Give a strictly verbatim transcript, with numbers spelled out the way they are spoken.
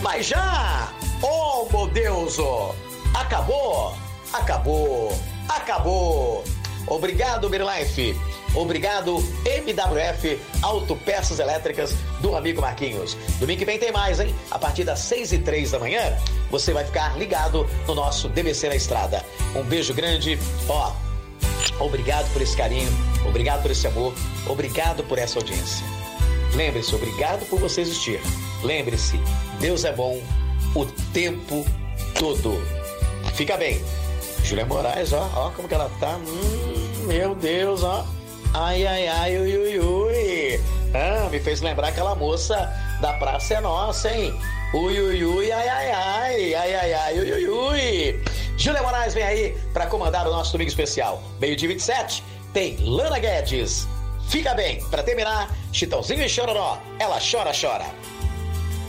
Mas já, oh meu Deus, oh, acabou, acabou, acabou. Obrigado, Mirlife. Obrigado, M W F Autopeças Elétricas do amigo Marquinhos. Domingo que vem tem mais, hein? A partir das seis e três da manhã, você vai ficar ligado no nosso D B C na Estrada. Um beijo grande, ó. Obrigado por esse carinho, obrigado por esse amor, obrigado por essa audiência. Lembre-se, obrigado por você existir. Lembre-se, Deus é bom o tempo todo. Fica bem. Júlia Moraes, ó, ó como que ela tá. Hum, meu Deus, ó. Ai, ai, ai, ui, ui, ui. Ah, me fez lembrar aquela moça da Praça é Nossa, hein? Ui, ui, ui, ai, ai, ai, ai, ai, ai, ui, ui, ui. Júlia Moraes vem aí para comandar o nosso domingo especial. Meio-dia vinte e sete, tem Lana Guedes. Fica bem. Para terminar, Chitãozinho e Chororó. Ela chora, chora.